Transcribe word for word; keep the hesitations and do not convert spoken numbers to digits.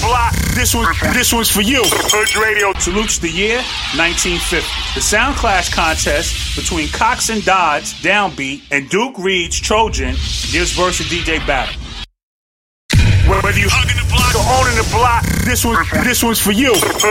block. This one, this one's for you. Hood Radio salutes the year nineteen fifty. The Sound Clash contest between Cox and Dodds, Downbeat, and Duke Reed's Trojan gives Versa D J battle. Whether you hugging the block or owning the block, this one, this one's for you.